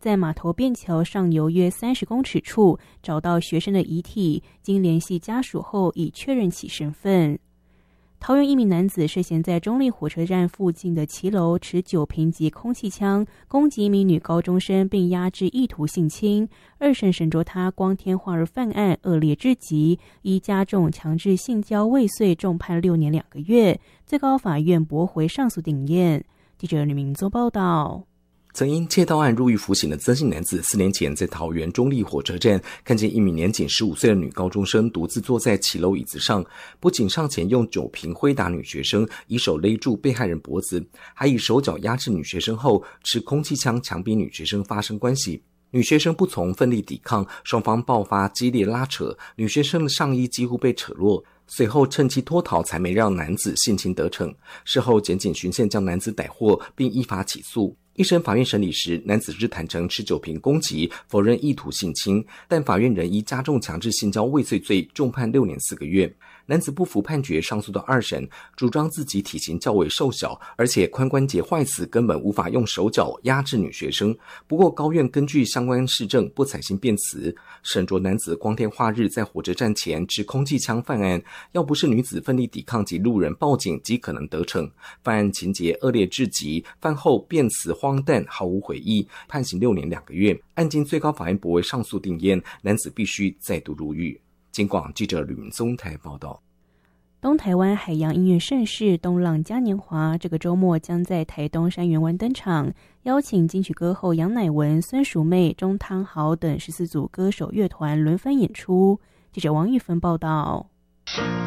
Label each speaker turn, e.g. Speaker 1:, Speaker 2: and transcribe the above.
Speaker 1: 在码头便桥上游约30公尺处找到学生的遗体，经联系家属后已确认其身份。桃园一名男子涉嫌在中壢火车站附近的骑楼持酒瓶及空气枪攻击一名女高中生，并压制意图性侵。二审审酌他光天化日犯案恶劣至极，依加重强制性交未遂，重判6年2个月。最高法院驳回上诉定谳。记者吕明宗报道。
Speaker 2: 曾因窃盗案入狱服刑的曾姓男子4年前在桃园中壢火车站看见一名年仅15岁的女高中生独自坐在骑楼椅子上，不仅上前用酒瓶挥打女学生，以手勒住被害人脖子，还以手脚压制女学生后持空气枪强逼女学生发生关系。女学生不从，奋力抵抗，双方爆发激烈拉扯，女学生的上衣几乎被扯落，随后趁机脱逃，才没让男子性侵得逞。事后检警循线将男子逮获，并依法起诉。一审法院审理时，男子只坦诚持酒瓶攻击，否认意图性侵，但法院仍依加重强制性交未遂罪重判6年4个月。男子不服判决，上诉到二审，主张自己体型较为瘦小，而且髋关节坏死，根本无法用手脚压制女学生。不过高院根据相关事证不采信辩词，审酌男子光天化日在火车站前持空气枪犯案，要不是女子奋力抵抗及路人报警，极可能得逞。犯案情节恶劣至极，犯后辩词荒诞，毫无悔意，判刑6年2个月。案经最高法院驳回上诉定谳，男子必须再度入狱。警广记者吕明宗台报道。
Speaker 1: 东台湾海洋音乐盛事东浪嘉年华这个周末将在台东山园湾登场，邀请金曲歌后杨乃文、孙淑媚、钟汤豪等14组歌手乐团轮番演出。记者王玉芬报道。